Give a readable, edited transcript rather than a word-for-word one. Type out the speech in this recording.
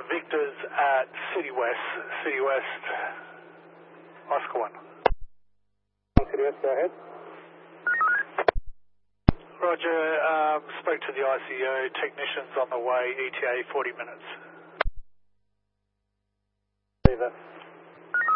Victor's at City West, Oscar 1. City West, go ahead. Roger, spoke to the ICO, technicians on the way, ETA 40 minutes. Leave it.